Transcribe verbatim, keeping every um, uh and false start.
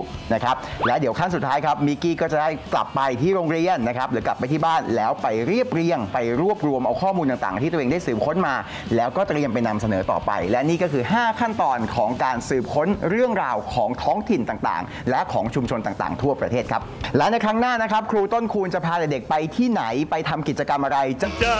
นะครับและเดี๋ยวขั้นสุดท้ายครับมิกกี้ก็จะได้กลับไปที่โรงเรียนนะครับหรือกลับไปที่บ้านแล้วไปเรียบเรียงไปรวบรวมเอาข้อมูลต่างๆที่ตัวเองได้สืบค้นมาแล้วก็เตรียมไปนำเสนอต่อไปและนี่ก็คือห้าขั้นตอนของการสืบค้นเรื่องราวของท้องถิ่นต่างๆและของชุมชนต่างๆทั่วประเทศครับและในครั้งหน้านะครับครูต้นคูณจะพาเด็กๆไปที่ไหนไปทำกิจกรรมอะไรจะ